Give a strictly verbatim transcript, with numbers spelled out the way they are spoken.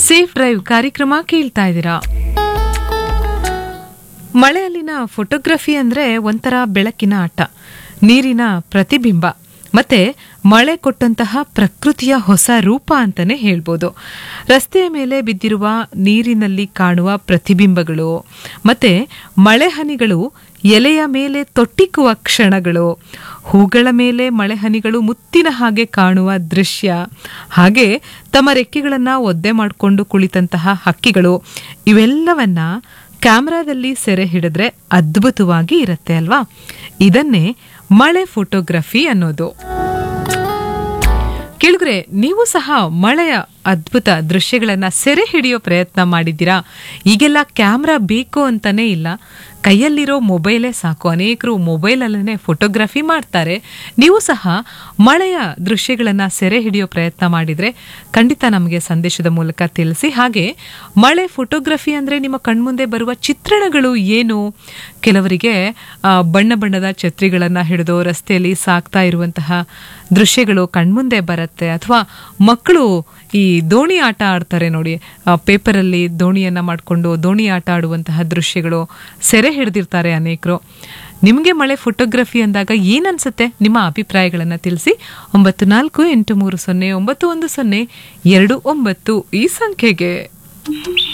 Safe drive ಕಾರ್ಯಕ್ರಮ ಕೇಳ್ತಾ ಇದ್ದೀರಾ. ಮಳೆಯಲ್ಲಿನ ಫೋಟೋಗ್ರಫಿ ಅಂದ್ರೆ ಒಂಥರ ಬೆಳಕಿನ ಆಟ, ನೀರಿನ ಪ್ರತಿಬಿಂಬ ಮತ್ತೆ ಮಳೆ ಕೊಟ್ಟಂತಹ ಪ್ರಕೃತಿಯ ಹೊಸ ರೂಪ ಅಂತಾನೆ ಹೇಳ್ಬೋದು. ರಸ್ತೆಯ ಮೇಲೆ ಬಿದ್ದಿರುವ ನೀರಿನಲ್ಲಿ ಕಾಣುವ ಪ್ರತಿಬಿಂಬಗಳು ಮತ್ತೆ ಮಳೆ ಹನಿಗಳು, ಎಲೆಯ ಮೇಲೆ ತೊಟ್ಟಿಕ್ಕುವ ಕ್ಷಣಗಳು, ಹೂಗಳ ಮೇಲೆ ಮಳೆ ಹನಿಗಳು ಮುತ್ತಿನ ಹಾಗೆ ಕಾಣುವ ದೃಶ್ಯ, ಹಾಗೆ ತಮ್ಮ ರೆಕ್ಕೆಗಳನ್ನ ಒದ್ದೆ ಮಾಡಿಕೊಂಡು ಕುಳಿತಂತಹ ಹಕ್ಕಿಗಳು, ಇವೆಲ್ಲವನ್ನ ಕ್ಯಾಮ್ರಾದಲ್ಲಿ ಸೆರೆ ಹಿಡಿದ್ರೆ ಅದ್ಭುತವಾಗಿ ಇರುತ್ತೆ ಅಲ್ವಾ. ಇದನ್ನೇ ಮಳೆ ಫೋಟೋಗ್ರಫಿ ಅನ್ನೋದು. ಕೇಳಿದ್ರೆ ನೀವು ಸಹ ಮಳೆಯ ಅದ್ಭುತ ದೃಶ್ಯಗಳನ್ನ ಸೆರೆ ಹಿಡಿಯೋ ಪ್ರಯತ್ನ ಮಾಡಿದ್ದೀರಾ? ಈಗೆಲ್ಲ ಕ್ಯಾಮ್ರಾ ಬೇಕು ಅಂತಾನೆ ಇಲ್ಲ, ಕೈಯಲ್ಲಿರೋ ಮೊಬೈಲೇ ಸಾಕು. ಅನೇಕರು ಮೊಬೈಲಲ್ಲೇ ಫೋಟೋಗ್ರಫಿ ಮಾಡ್ತಾರೆ. ನೀವು ಸಹ ಮಳೆಯ ದೃಶ್ಯಗಳನ್ನ ಸೆರೆ ಹಿಡಿಯೋ ಪ್ರಯತ್ನ ಮಾಡಿದ್ರೆ ಖಂಡಿತ ನಮಗೆ ಸಂದೇಶದ ಮೂಲಕ ತಿಳಿಸಿ. ಹಾಗೆ ಮಳೆ ಫೋಟೋಗ್ರಫಿ ಅಂದ್ರೆ ನಿಮ್ಮ ಕಣ್ಮುಂದೆ ಬರುವ ಚಿತ್ರಣಗಳು ಏನು? ಕೆಲವರಿಗೆ ಬಣ್ಣ ಬಣ್ಣದ ಛತ್ರಿಗಳನ್ನ ಹಿಡಿದು ರಸ್ತೆಯಲ್ಲಿ ಸಾಕ್ತಾ ಇರುವಂತಹ ದೃಶ್ಯಗಳು ಕಣ್ಮುಂದೆ ಬರುತ್ತೆ, ಅಥವಾ ಮಕ್ಕಳು ಈ ದೋಣಿ ಆಟ ಆಡ್ತಾರೆ ನೋಡಿ, ಪೇಪರಲ್ಲಿ ದೋಣಿಯನ್ನ ಮಾಡಿಕೊಂಡು ದೋಣಿ ಆಟ ಆಡುವಂತಹ ದೃಶ್ಯಗಳು ಸೆರೆ ಹಿಡಿದಿರ್ತಾರೆ ಅನೇಕರು. ನಿಮಗೆ ಮಳೆ ಫೋಟೋಗ್ರಫಿ ಅಂದಾಗ ಏನನ್ಸುತ್ತೆ? ನಿಮ್ಮ ಅಭಿಪ್ರಾಯಗಳನ್ನು ತಿಳಿಸಿ. ಒಂಬತ್ತು ನಾಲ್ಕು ಎಂಟು ಮೂರು ಸೊನ್ನೆ ಒಂಬತ್ತು ಒಂದು ಸೊನ್ನೆ ಎರಡು ಒಂಬತ್ತು ಈ ಸಂಖ್ಯೆಗೆ.